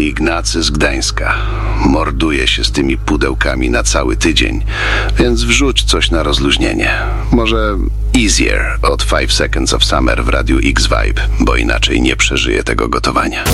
Ignacy z Gdańska. Morduje się z tymi pudełkami na cały tydzień, więc wrzuć coś na rozluźnienie. Może Easier od 5 Seconds of Summer w radiu X-Vibe, bo inaczej nie przeżyję tego gotowania.